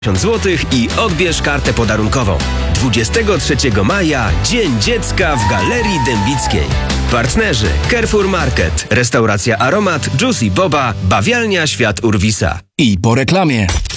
zł i odbierz kartę podarunkową. 23 maja Dzień Dziecka w Galerii Dębickiej. Partnerzy Carrefour Market, Restauracja Aromat, Juicy Boba, Bawialnia Świat Urwisa. I po reklamie.